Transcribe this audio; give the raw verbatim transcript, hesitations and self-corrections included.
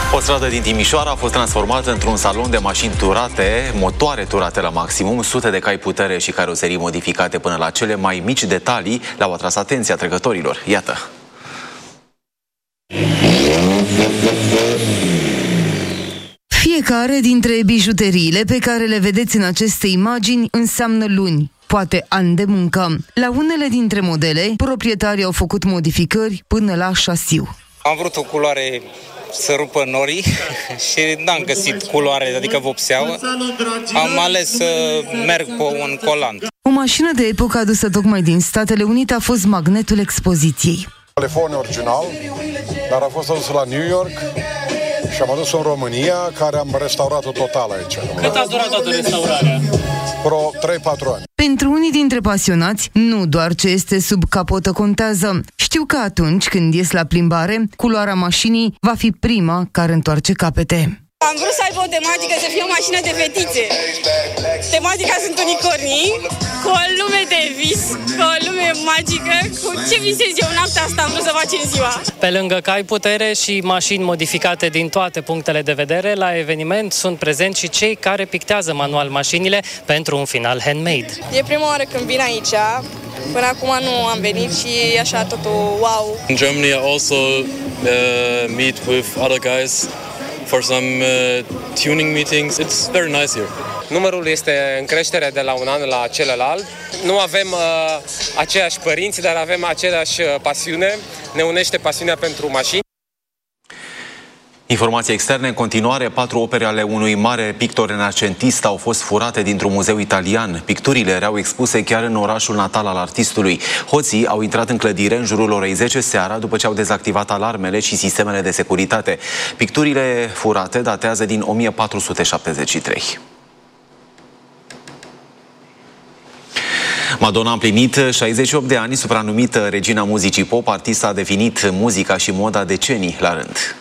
O stradă din Timișoara a fost transformată într-un salon de mașini turate, motoare turate la maximum, sute de cai putere și caroserii modificate până la cele mai mici detalii le-au atras atenția trecătorilor. Iată! Fiecare dintre bijuteriile pe care le vedeți în aceste imagini înseamnă luni, poate ani de muncă. La unele dintre modele, proprietarii au făcut modificări până la șasiu. Am vrut o culoare să rupă norii și n-am găsit culoare, adică vopseaua. Am ales să merg pe un colant. O mașină de epocă adusă tocmai din Statele Unite a fost magnetul expoziției. Telefon original, dar a fost adus la New York și am adus în România, care am restaurat-o total aici. Cât a durat toată restaurarea? Pro trei patru ani. Pentru unii dintre pasionați, nu doar ce este sub capotă contează. Știu că atunci când ies la plimbare, culoarea mașinii va fi prima care întoarce capete. Am vrut să aibă o tematică, să fie o mașină de fetițe. Tematica sunt unicornii, cu o lume de vis, cu o lume magică, cu ce visez eu noaptea asta am vrut să facem ziua. Pe lângă cai putere și mașini modificate din toate punctele de vedere, la eveniment sunt prezenți și cei care pictează manual mașinile pentru un final handmade. E prima oară când vin aici, până acum nu am venit și e așa totul wow. In Germany I also uh, meet with other guys for some uh, tuning meetings. It's very nice here. Numărul este în creștere de la un an la celălalt. Nu avem uh, aceiași părinți, dar avem aceeași pasiune. Ne unește pasiunea pentru mașini. Informații externe. În continuare, patru opere ale unui mare pictor renascentist au fost furate dintr-un muzeu italian. Picturile erau expuse chiar în orașul natal al artistului. Hoții au intrat în clădire în jurul orei zece seara după ce au dezactivat alarmele și sistemele de securitate. Picturile furate datează din o mie patru sute șaptezeci și trei. Madonna a împlinit șaizeci și opt de ani, supranumită regina muzicii pop, artista a definit muzica și moda decenii la rând.